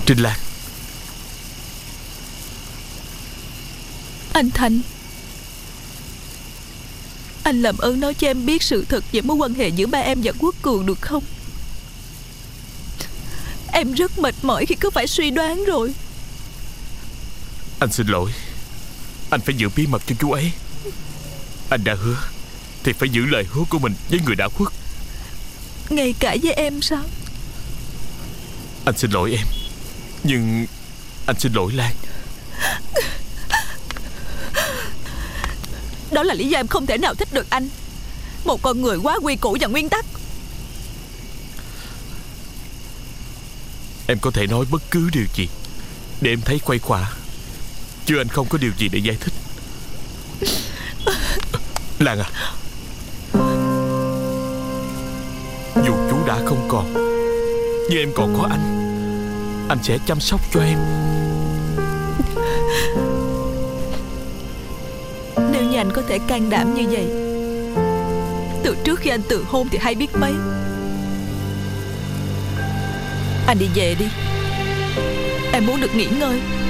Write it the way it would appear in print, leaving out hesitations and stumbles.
Trinh Lan. Anh Thành, anh làm ơn nói cho em biết sự thật về mối quan hệ giữa ba em và Quốc Cường được không? Em rất mệt mỏi khi cứ phải suy đoán rồi. Anh xin lỗi. Anh phải giữ bí mật cho chú ấy. Anh đã hứa thì phải giữ lời hứa của mình với người đã khuất. Ngay cả với em sao? Anh xin lỗi em. Nhưng anh xin lỗi Lan. Đó là lý do em không thể nào thích được anh. Một con người quá quy củ và nguyên tắc. Em có thể nói bất cứ điều gì để em thấy khuây khỏa, chứ anh không có điều gì để giải thích. Lan à, dù chú đã không còn, nhưng em còn có anh sẽ chăm sóc cho em. Nếu như anh có thể can đảm như vậy, từ trước khi anh từ hôn thì hay biết mấy. Anh đi về đi. Em muốn được nghỉ ngơi.